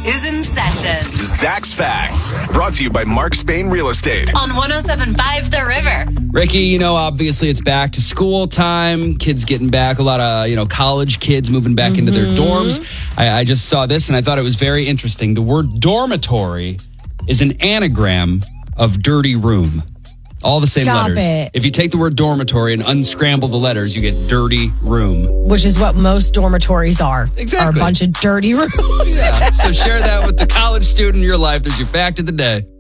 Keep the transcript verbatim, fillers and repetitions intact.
is in session. Zach's Facts, brought to you by Mark Spain Real Estate. On one oh seven point five The River. Ricky, you know, obviously it's back to school time. Kids getting back. A lot of, you know, college kids moving back mm-hmm. into their dorms. I, I just saw this and I thought it was very interesting. The word dormitory is an anagram of dirty room. All the same Stop letters. It. If you take the word dormitory and unscramble the letters, you get dirty room. Which is what most dormitories are. Exactly. Are a bunch of dirty rooms. Yeah. So share that with the college student in your life. There's your fact of the day.